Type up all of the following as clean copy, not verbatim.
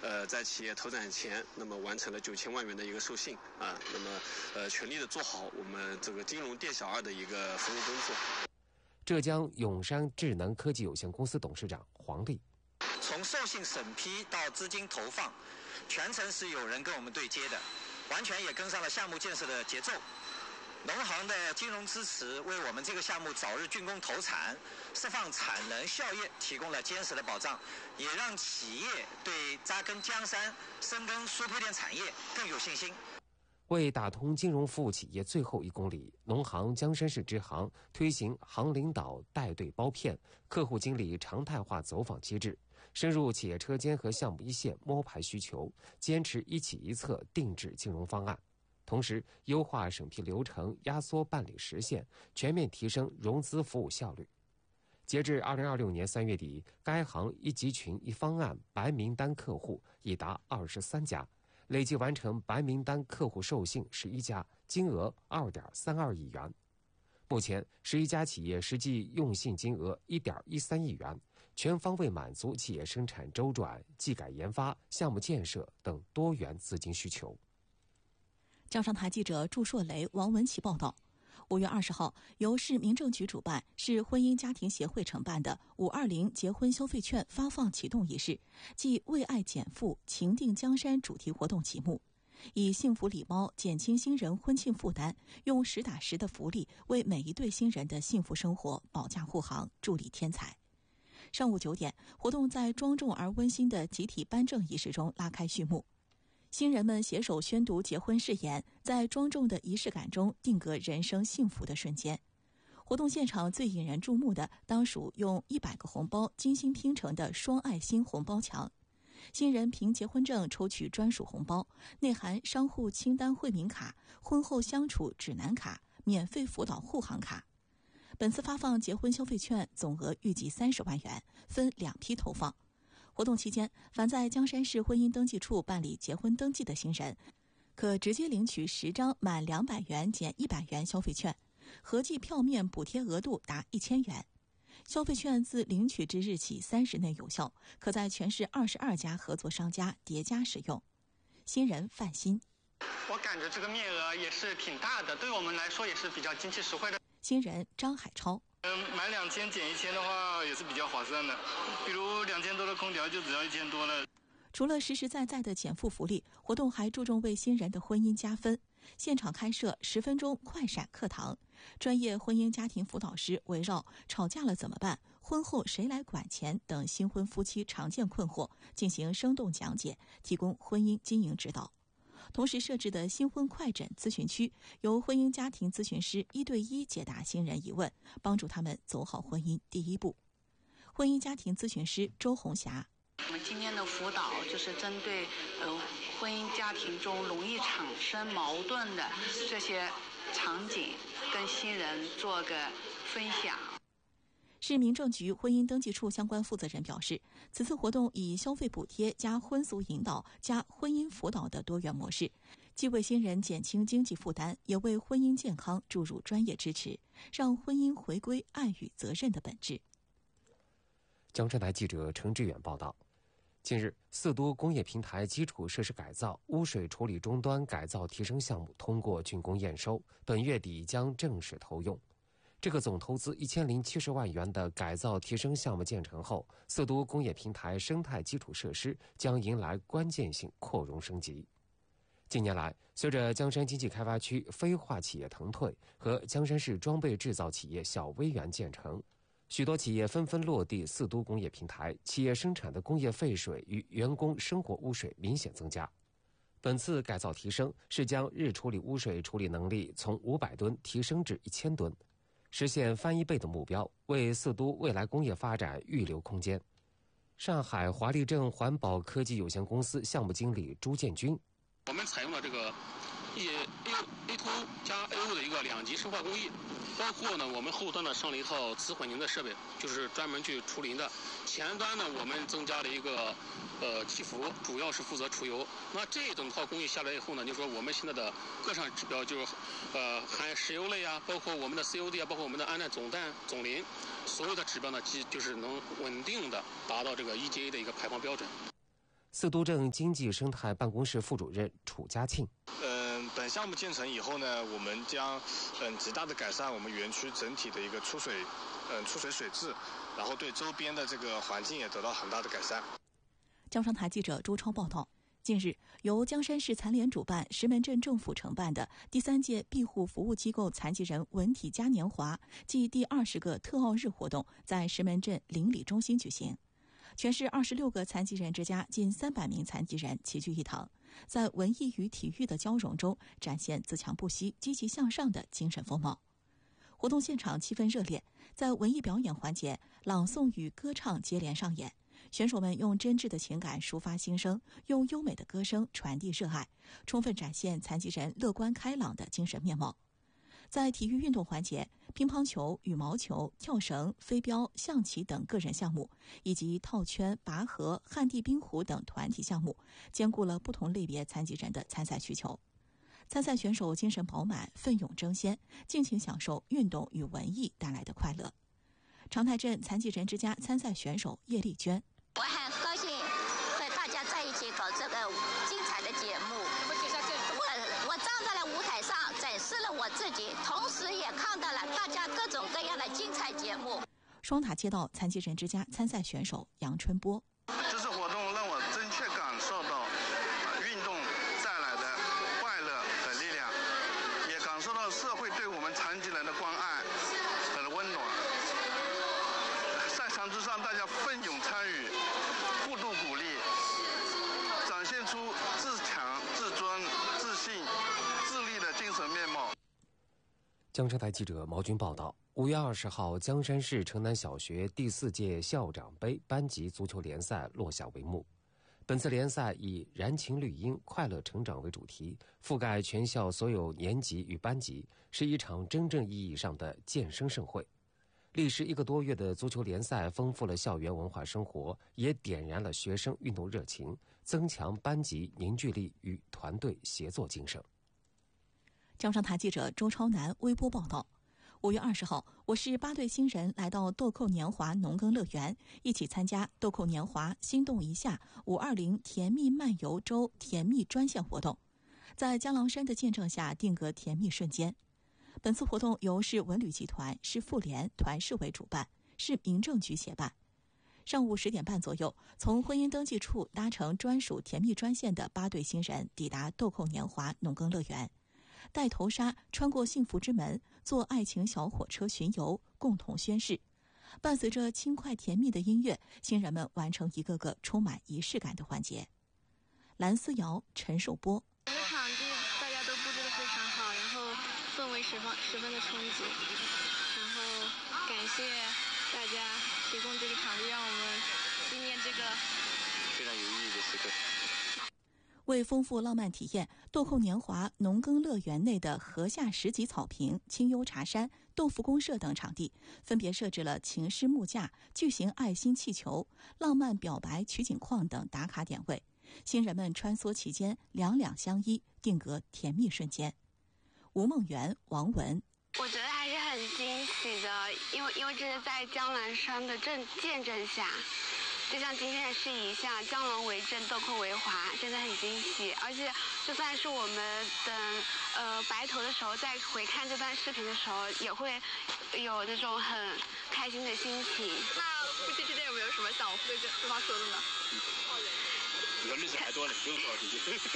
在企业投产前，那么完成了9000万元的一个授信啊，那么全力的做好我们这个金融店小二的一个服务工作。 浙江永山智能科技有限公司董事长黄丽。 从授信审批到资金投放，全程是有人跟我们对接的，完全也跟上了项目建设的节奏。农行的金融支持为我们这个项目早日竣工投产、释放产能效益提供了坚实的保障，也让企业对扎根江山、深耕输配电产业更有信心。 为打通金融服务企业最后1公里，农行江山市支行推行行领导带队包片、客户经理常态化走访机制，深入企业车间和项目一线摸排需求，坚持一企一策定制金融方案，同时优化审批流程，压缩办理时限，全面提升融资服务效率。截至2026年3月底，该行一集群一方案白名单客户已达23家，累计完成白名单客户授信11家，金额2.32亿元。目前11家企业实际用信金额1.13亿元，全方位满足企业生产周转、技改研发、项目建设等多元资金需求。 江商台记者祝硕雷、王文琪报道。5月20号，由市民政局主办、市婚姻家庭协会承办的520结婚消费券发放启动仪式暨为爱减负、情定江山主题活动启幕，以幸福礼包减轻新人婚庆负担，用实打实的福利为每一对新人的幸福生活保驾护航、助力添彩。上午9点，活动在庄重而温馨的集体颁证仪式中拉开序幕。新人们携手宣读结婚誓言，在庄重的仪式感中定格人生幸福的瞬间。活动现场最引人注目的当属用100个红包精心拼成的双爱心红包墙。新人凭结婚证抽取专属红包，内含商户清单惠民卡、婚后相处指南卡、免费辅导护航卡。本次发放结婚消费券总额预计30万元，分2批投放。活动期间，凡在江山市婚姻登记处办理结婚登记的新人，可直接领取10张满200元减100元消费券，合计票面补贴额度达1000元。消费券自领取之日起30内有效，可在全市22家合作商家叠加使用。新人范鑫： 我感觉这个面额也是挺大的，对我们来说也是比较经济实惠的。 新人张海超： 买2000减1000的话也是比较划算的，比如2000多的空调就只要1000多了。 除了实实在在的减负福利，活动还注重为新人的婚姻加分。现场开设10分钟快闪课堂，专业婚姻家庭辅导师围绕吵架了怎么办、婚后谁来管钱等新婚夫妻常见困惑进行生动讲解，提供婚姻经营指导。同时设置的新婚快诊咨询区，由婚姻家庭咨询师1对1解答新人疑问，帮助他们走好婚姻第一步。婚姻家庭咨询师周红霞： 我们今天的辅导就是针对婚姻家庭中容易产生矛盾的这些场景，跟新人做个分享。 市民政局婚姻登记处相关负责人表示，此次活动以消费补贴加婚俗引导加婚姻辅导的多元模式，既为新人减轻经济负担，也为婚姻健康注入专业支持，让婚姻回归爱与责任的本质。 江山台记者程志远报道。近日，四都工业平台基础设施改造、污水处理终端改造提升项目通过竣工验收，本月底将正式投用。这个总投资1070万元的改造提升项目建成后，四都工业平台生态基础设施将迎来关键性扩容升级。近年来，随着江山经济开发区非化企业腾退和江山市装备制造企业小微园建成，许多企业纷纷落地四都工业平台，企业生产的工业废水与员工生活污水明显增加。本次改造提升是将日处理污水处理能力从500吨提升至1000吨，实现翻1倍的目标，为四都未来工业发展预留空间。上海华丽正环保科技有限公司项目经理朱建军： 我们采用了这个A2加 AO 的一个2级生化工艺，包括呢我们后端呢上了一套磁混凝的设备，就是专门去除磷的。前端呢我们增加了一个气浮，主要是负责除油。那这整套工艺下来以后呢，就说我们现在的各项指标就是含石油类啊，包括我们的 COD 啊，包括我们的氨氮总氮总磷，所有的指标呢就是能稳定的达到这个 EGA 的一个排放标准。 四都镇经济生态办公室副主任楚家庆。 本项目建成以后呢，我们将极大的改善我们园区整体的一个出水水质，然后对周边的这个环境也得到很大的改善。 江商台记者周超报道。近日，由江山市残联主办、石门镇政府承办的第3届庇护服务机构残疾人文体嘉年华暨第20个特奥日活动在石门镇邻里中心举行。全市26个残疾人之家近300名残疾人齐聚一堂，在文艺与体育的交融中展现自强不息、积极向上的精神风貌。活动现场气氛热烈，在文艺表演环节，朗诵与歌唱接连上演。选手们用真挚的情感抒发心声，用优美的歌声传递热爱，充分展现残疾人乐观开朗的精神面貌。在体育运动环节，乒乓球、羽毛球、跳绳、飞镖、象棋等个人项目，以及套圈、拔河、旱地冰壶等团体项目，兼顾了不同类别残疾人的参赛需求。参赛选手精神饱满，奋勇争先，尽情享受运动与文艺带来的快乐。长泰镇残疾人之家参赛选手叶丽娟， 我很高兴和大家在一起搞这个精彩的节目。我站在了舞台上，展示了我自己，同时也看到了大家各种各样的精彩节目。 双塔街道残疾人之家参赛选手杨春波， 这次活动让我真切感受到运动带来的快乐和力量，也感受到社会对我们残疾人的关爱和温暖。在场之上，大家奋勇参与，互动鼓励，展现出自强、自尊、自信、自立的精神面貌。 江山台记者毛军报道：5月20号，江山市城南小学第4届校长杯班级足球联赛落下帷幕。本次联赛以“燃情绿荫，快乐成长”为主题，覆盖全校所有年级与班级，是一场真正意义上的健身盛会。历时1个多月的足球联赛丰富了校园文化生活，也点燃了学生运动热情，增强班级凝聚力与团队协作精神。 江商台记者周超南微波报道：5月20号，我市8队新人来到豆蔻年华农耕乐园，一起参加豆蔻年华心动一下520甜蜜漫游周甜蜜专线活动，在江郎山的见证下定格甜蜜瞬间。本次活动由市文旅集团、市妇联、团市委主办，市民政局协办。上午10点半左右，从婚姻登记处搭乘专属甜蜜专线的8队新人抵达豆蔻年华农耕乐园，戴头纱穿过幸福之门，坐爱情小火车巡游，共同宣誓。伴随着轻快甜蜜的音乐，新人们完成一个个充满仪式感的环节。蓝思瑶、陈寿波。 整个场地大家都布置得非常好，然后氛围十分的充足，然后感谢大家提供这个场地，让我们纪念这个非常有意义的时刻。 为丰富浪漫体验，豆蔻年华农耕乐园内的河下10级草坪、清幽茶山、豆腐公社等场地，分别设置了情诗木架、巨型爱心气球、浪漫表白取景框等打卡点位。新人们穿梭其间，两两相依，定格甜蜜瞬间。吴梦圆、王文。 我觉得还是很惊喜的，因为这是在江南山的见证下。就像今天的事宜下，江郎为正，豆蔻为华，真的很惊喜。而且，就算是我们等白头的时候，再回看这段视频的时候，也会有那种很开心的心情。 那夫妻之间有没有什么想对对方说的呢？ 你说日子还多了，不用说了，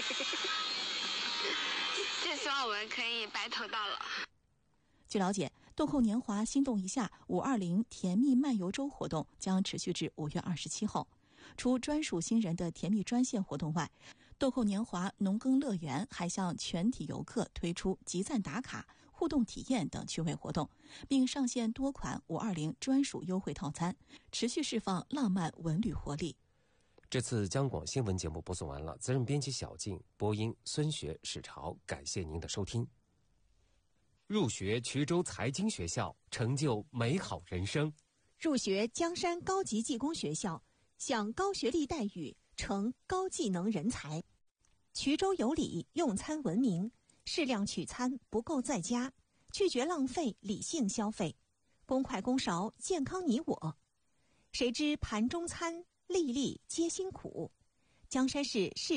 就希望我们可以白头到老。 据了解，豆蔻年华心动一下520甜蜜漫游周活动将持续至5月27号。除专属新人的甜蜜专线活动外，豆蔻年华农耕乐园还向全体游客推出集赞打卡、互动体验等趣味活动，并上线多款520专属优惠套餐，持续释放浪漫文旅活力。 这次江广新闻节目播送完了，责任编辑小静，播音孙学、史朝，感谢您的收听。入学衢州财经学校，成就美好人生； 入学江山高级技工学校，享高学历待遇，成高技能人才。衢州有礼，用餐文明，适量取餐，不够在家，拒绝浪费，理性消费，公筷公勺，健康你我。谁知盘中餐，粒粒皆辛苦， 江山市市